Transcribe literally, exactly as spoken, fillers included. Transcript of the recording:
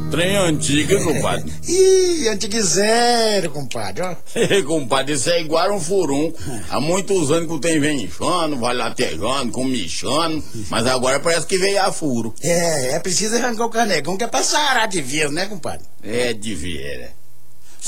Trem antigo, hein, compadre? Ih, antigo zero, compadre, ó. Compadre, isso é igual um furunco. Há muitos anos que o trem vem inchando, vai latejando, comichando, mas agora parece que veio a furo. É, é preciso arrancar o canecão que é pra sarar de vez, né, compadre? É de viera.